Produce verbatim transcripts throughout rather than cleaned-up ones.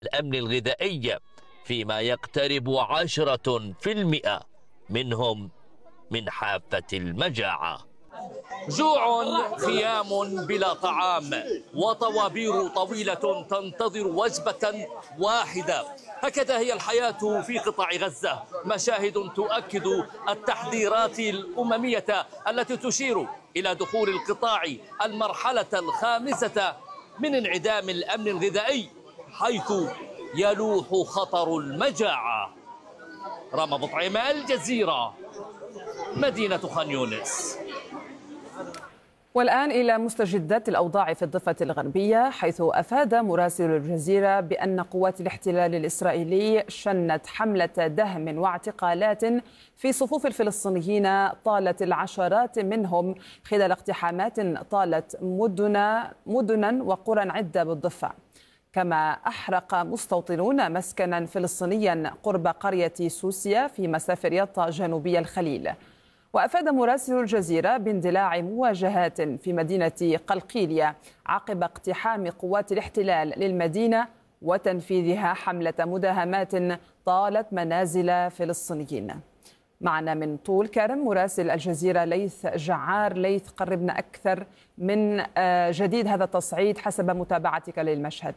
الأمن الغذائي، فيما يقترب عشرة في المئة منهم من حافة المجاعة. جوع، خيام بلا طعام، وطوابير طويلة تنتظر وجبة واحدة. هكذا هي الحياة في قطاع غزة، مشاهد تؤكد التحذيرات الأممية التي تشير إلى دخول القطاع المرحلة الخامسة من انعدام الأمن الغذائي، حيث يلوح خطر المجاعة. رام بطعيمة، الجزيرة، مدينة خان يونس. والآن إلى مستجدات الأوضاع في الضفة الغربية، حيث أفاد مراسل الجزيرة بأن قوات الاحتلال الإسرائيلي شنت حملة دهم واعتقالات في صفوف الفلسطينيين طالت العشرات منهم خلال اقتحامات طالت مدنا, مدنا وقرى عدة بالضفة. كما أحرق مستوطنون مسكنا فلسطينيا قرب قرية سوسيا في مسافر يطا جنوبي الخليل. وأفاد مراسل الجزيرة باندلاع مواجهات في مدينة قلقيلية عقب اقتحام قوات الاحتلال للمدينة وتنفيذها حملة مداهمات طالت منازل فلسطينيين. معنا من طول كرم مراسل الجزيرة ليث جعار. ليث، قربنا أكثر من جديد هذا التصعيد حسب متابعتك للمشهد.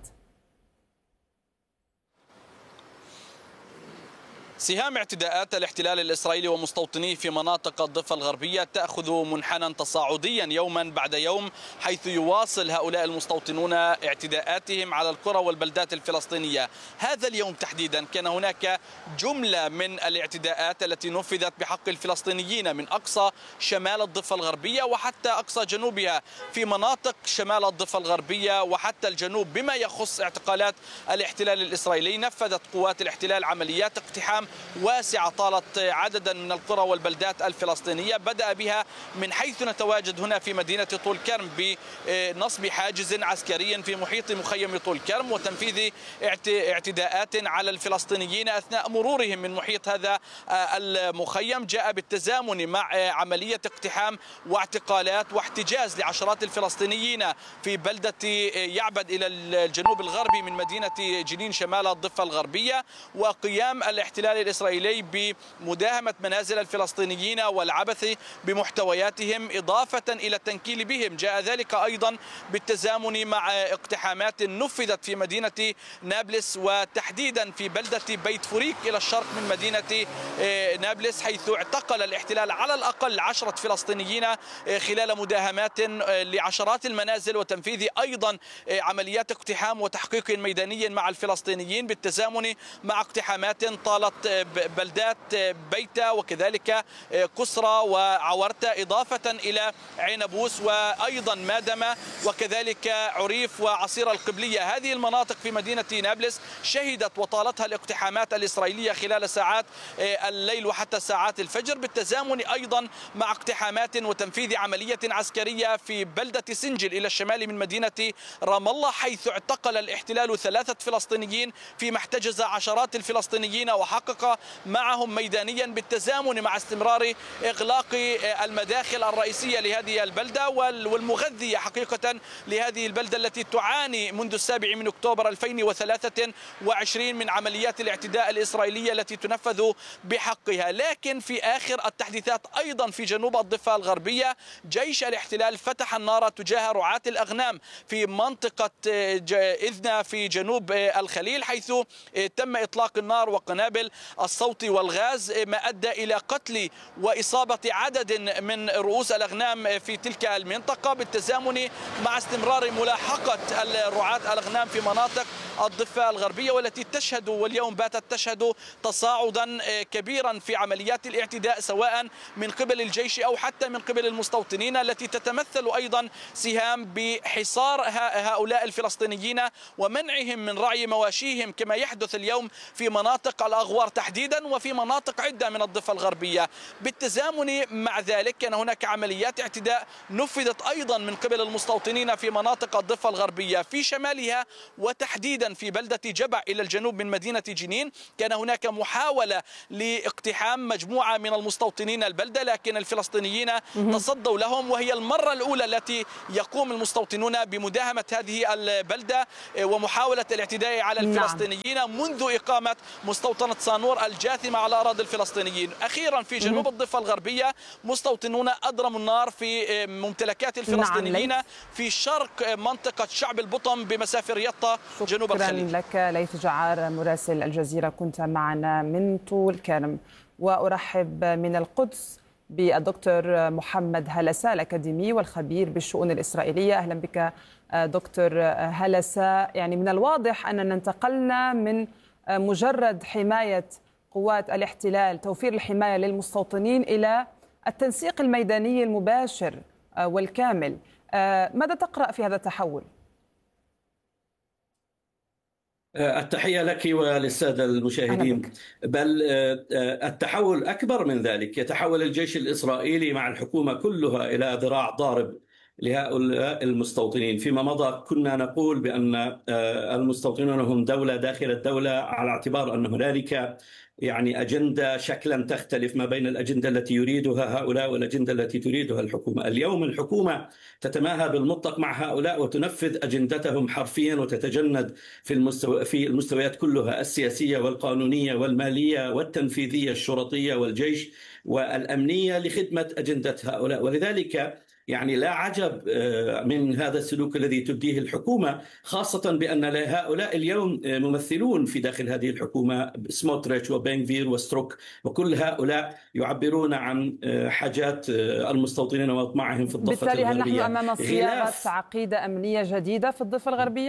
سهام اعتداءات الاحتلال الإسرائيلي ومستوطنيه في مناطق الضفة الغربية تأخذ منحنى تصاعديا يوما بعد يوم، حيث يواصل هؤلاء المستوطنون اعتداءاتهم على القرى والبلدات الفلسطينية. هذا اليوم تحديدا كان هناك جملة من الاعتداءات التي نفذت بحق الفلسطينيين من أقصى شمال الضفة الغربية وحتى أقصى جنوبها في مناطق شمال الضفة الغربية وحتى الجنوب. بما يخص اعتقالات الاحتلال الإسرائيلي، نفذت قوات الاحتلال عمليات اقتحام واسعة طالت عددا من القرى والبلدات الفلسطينية، بدأ بها من حيث نتواجد هنا في مدينة طول كرم بنصب حاجز عسكري في محيط مخيم طول كرم وتنفيذ اعتداءات على الفلسطينيين أثناء مرورهم من محيط هذا المخيم، جاء بالتزامن مع عملية اقتحام واعتقالات واحتجاز لعشرات الفلسطينيين في بلدة يعبد إلى الجنوب الغربي من مدينة جنين شمال الضفة الغربية، وقيام الاحتلال الإسرائيلي بمداهمة منازل الفلسطينيين والعبث بمحتوياتهم إضافة إلى التنكيل بهم. جاء ذلك أيضا بالتزامن مع اقتحامات نفذت في مدينة نابلس وتحديدا في بلدة بيت فوريك إلى الشرق من مدينة نابلس، حيث اعتقل الاحتلال على الأقل عشرة فلسطينيين خلال مداهمات لعشرات المنازل وتنفيذ أيضا عمليات اقتحام وتحقيق ميداني مع الفلسطينيين بالتزامن مع اقتحامات طالت بلدات بيتا وكذلك قسرة وعورتا إضافة إلى عينبوس وأيضا مادمة وكذلك عريف وعصير القبلية. هذه المناطق في مدينة نابلس شهدت وطالتها الاقتحامات الإسرائيلية خلال ساعات الليل وحتى ساعات الفجر، بالتزامن أيضا مع اقتحامات وتنفيذ عملية عسكرية في بلدة سنجل إلى الشمال من مدينة رام الله، حيث اعتقل الاحتلال ثلاثة فلسطينيين فيما احتجز عشرات الفلسطينيين وحقق معهم ميدانيا بالتزامن مع استمرار إغلاق المداخل الرئيسية لهذه البلدة والمغذية حقيقة لهذه البلدة التي تعاني منذ السابع من أكتوبر ألفين وثلاثة وعشرين من عمليات الاعتداء الإسرائيلية التي تنفذ بحقها. لكن في آخر التحديثات أيضا في جنوب الضفة الغربية، جيش الاحتلال فتح النار تجاه رعاة الأغنام في منطقة إذنا في جنوب الخليل، حيث تم إطلاق النار وقنابل الصوت والغاز، ما أدى إلى قتل وإصابة عدد من رؤوس الأغنام في تلك المنطقة، بالتزامن مع استمرار ملاحقة رعاة الأغنام في مناطق الضفة الغربية، والتي تشهد واليوم باتت تشهد تصاعدا كبيرا في عمليات الاعتداء سواء من قبل الجيش أو حتى من قبل المستوطنين، التي تتمثل أيضا سهام بحصار هؤلاء الفلسطينيين ومنعهم من رعي مواشيهم كما يحدث اليوم في مناطق الأغوار تحديدا وفي مناطق عدة من الضفة الغربية. بالتزامن مع ذلك كان هناك عمليات اعتداء نفذت أيضا من قبل المستوطنين في مناطق الضفة الغربية في شمالها، وتحديدا في بلدة جبع إلى الجنوب من مدينة جنين. كان هناك محاولة لاقتحام مجموعة من المستوطنين البلدة، لكن الفلسطينيين تصدوا لهم، وهي المرة الأولى التي يقوم المستوطنون بمداهمة هذه البلدة ومحاولة الاعتداء على الفلسطينيين منذ إقامة مستوطنة صانور الجاثمة على أراضي الفلسطينيين. أخيرا في جنوب الضفة الغربية مستوطنون أضرموا النار في ممتلكات الفلسطينيين في شرق منطقة شعب البطم بمسافة رياضة جنوب الخليج. شكرا لك ليث جعار مراسل الجزيرة، كنت معنا من طول كرم. وأرحب من القدس بالدكتور محمد هلسة الأكاديمي والخبير بالشؤون الإسرائيلية. أهلا بك دكتور هلسة. يعني من الواضح أننا انتقلنا من مجرد حماية قوات الاحتلال، توفير الحماية للمستوطنين، إلى التنسيق الميداني المباشر والكامل. ماذا تقرأ في هذا التحول؟ التحية لك وللسادة المشاهدين. بل التحول أكبر من ذلك، يتحول الجيش الإسرائيلي مع الحكومة كلها إلى ذراع ضارب لهؤلاء المستوطنين. فيما مضى كنا نقول بأن المستوطنون هم دولة داخل الدولة، على اعتبار أن هنالك يعني أجندة شكلا تختلف ما بين الأجندة التي يريدها هؤلاء والأجندة التي تريدها الحكومة. اليوم الحكومة تتماهى بالمطلق مع هؤلاء وتنفذ أجندتهم حرفيا، وتتجند في المستوى في المستويات كلها، السياسية والقانونية والمالية والتنفيذية، الشرطية والجيش والأمنية، لخدمة أجندة هؤلاء. ولذلك يعني لا عجب من هذا السلوك الذي تبديه الحكومة، خاصة بأن هؤلاء اليوم ممثلون في داخل هذه الحكومة، سموتريتش وبنغفير وستروك، وكل هؤلاء يعبرون عن حاجات المستوطنين وأطماعهم في الضفة الغربية. بالتالي هل نحن أمام صياغة عقيدة أمنية جديدة في الضفة الغربية؟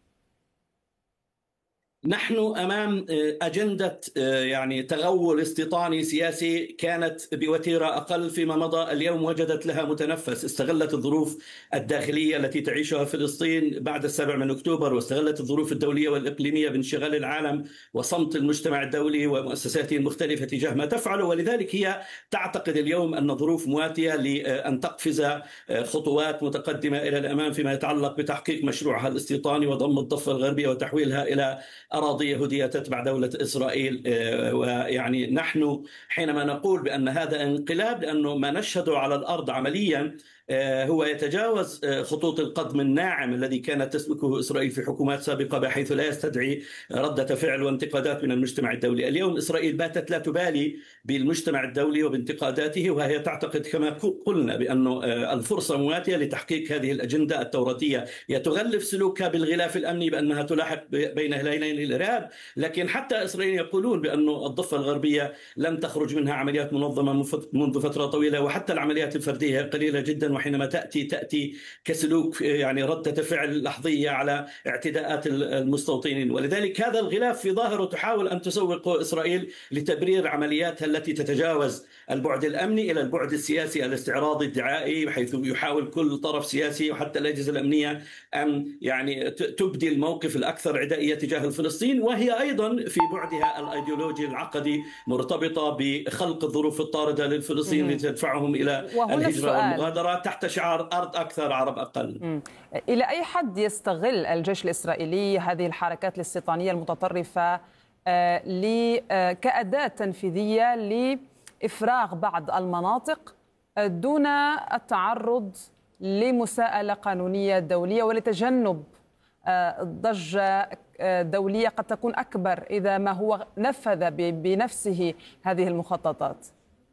نحن أمام أجندة يعني تغول استيطاني سياسي كانت بوتيرة أقل فيما مضى، اليوم وجدت لها متنفس. استغلت الظروف الداخلية التي تعيشها فلسطين بعد السابع من أكتوبر، واستغلت الظروف الدولية والإقليمية بانشغال العالم وصمت المجتمع الدولي ومؤسساته المختلفة تجاه ما تفعله. ولذلك هي تعتقد اليوم أن ظروف مواتية لأن تقفز خطوات متقدمة إلى الأمام فيما يتعلق بتحقيق مشروعها الاستيطاني وضم الضفة الغربية وتحويلها إلى أراضي يهودية تتبع دولة إسرائيل. ويعني نحن حينما نقول بأن هذا انقلاب، لأنه ما نشهده على الأرض عمليا هو يتجاوز خطوط القدم الناعم الذي كانت تسلكه إسرائيل في حكومات سابقة، بحيث لا يستدعي ردة فعل وانتقادات من المجتمع الدولي. اليوم إسرائيل باتت لا تبالي بالمجتمع الدولي وبانتقاداته، وهي تعتقد كما قلنا بأن الفرصة مواتية لتحقيق هذه الأجندة التوراتية. هي تغلف سلوكها بالغلاف الأمني بأنها تلاحق بين هلالين الإرهاب، لكن حتى إسرائيل يقولون بأن الضفة الغربية لم تخرج منها عمليات منظمة منذ فترة طويلة، وحتى العمليات الفردية قليلة جدا، وحينما تأتي تأتي كسلوك يعني ردة فعل لحظية على اعتداءات المستوطنين. ولذلك هذا الغلاف في ظاهره تحاول أن تسوق إسرائيل لتبرير عملياتها التي تتجاوز البعد الأمني إلى البعد السياسي الاستعراضي الدعائي، بحيث يحاول كل طرف سياسي وحتى الأجهزة الأمنية أن يعني تبدي الموقف الأكثر عدائية تجاه الفلسطين، وهي أيضا في بعدها الأيديولوجي العقدي مرتبطة بخلق الظروف الطاردة للفلسطينيين لتدفعهم إلى الهجرة والمغادرة تحت شعار أرض أكثر عرب أقل. مم. إلى أي حد يستغل الجيش الإسرائيلي هذه الحركات الاستيطانية المتطرفة آه كأداة تنفيذية لإفراغ بعض المناطق دون التعرض لمساءلة قانونية دولية ولتجنب آه ضجة دولية قد تكون أكبر إذا ما هو نفذ بنفسه هذه المخططات؟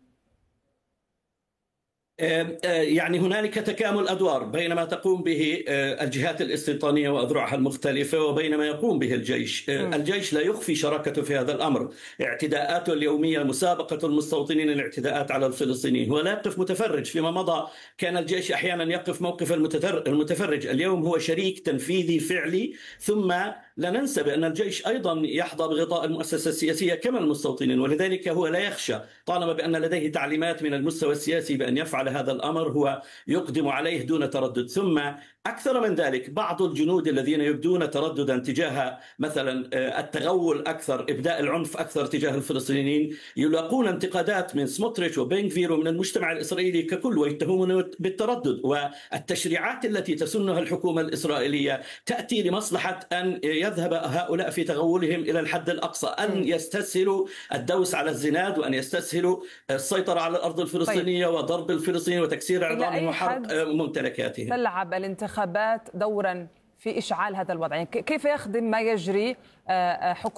يعني هنالك تكامل أدوار بين ما تقوم به الجهات الاستيطانية وأذرعها المختلفة وبين ما يقوم به الجيش. م. الجيش لا يخفي شراكته في هذا الأمر، اعتداءاته اليومية، مسابقة المستوطنين الاعتداءات على الفلسطينيين، هو لا يقف متفرج. فيما مضى كان الجيش أحيانا يقف موقف المتفرج، اليوم هو شريك تنفيذي فعلي، ثم لا ننسى بأن الجيش أيضا يحظى بغطاء المؤسسة السياسية كما المستوطنين، ولذلك هو لا يخشى طالما بأن لديه تعليمات من المستوى السياسي بأن يفعل هذا الأمر، هو يقدم عليه دون تردد. ثم أكثر من ذلك بعض الجنود الذين يبدون ترددا تجاه مثلا التغول أكثر، إبداء العنف أكثر تجاه الفلسطينيين، يلاقون انتقادات من سموتريتش وبنغفير ومن المجتمع الإسرائيلي ككل ويتهمون بالتردد. والتشريعات التي تسنها الحكومة الإسرائيلية تأتي لمصلحة أن يذهب هؤلاء في تغولهم إلى الحد الأقصى، أن يستسهلوا الدوس على الزناد وأن يستسهلوا السيطرة على الأرض الفلسطينية وضرب الفلسطينيين وتكسير عظامهم وحرق ممتلكاتهم. تلعب الانتخابات دورا في إشعال هذا الوضع؟ يعني كيف يخدم ما يجري حكومة